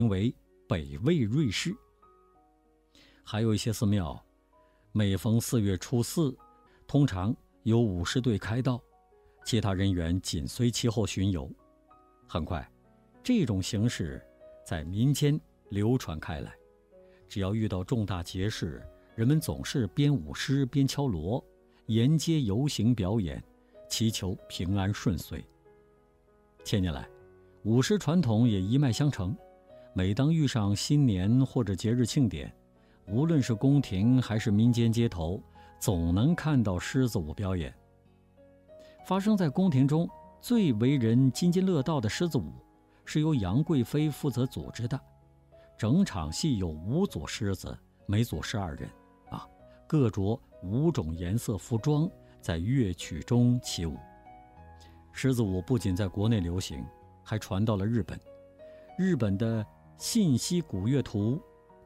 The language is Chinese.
为北魏瑞士。还有一些寺庙，每逢4月初4，通常由武士队开道，其他人员紧随其后巡游。很快，这种形式在民间流传开来。只要遇到重大节事，人们总是边舞狮边敲锣，沿街游行表演，祈求平安顺遂。千年来，舞狮传统也一脉相承。每当遇上新年或者节日庆典，无论是宫廷还是民间街头，总能看到狮子舞表演。发生在宫廷中最为人津津乐道的狮子舞，是由杨贵妃负责组织的。整场戏有5组狮子，每组12人，各着5种颜色服装，在乐曲中起舞。狮子舞不仅在国内流行，还传到了日本。日本的信息古乐图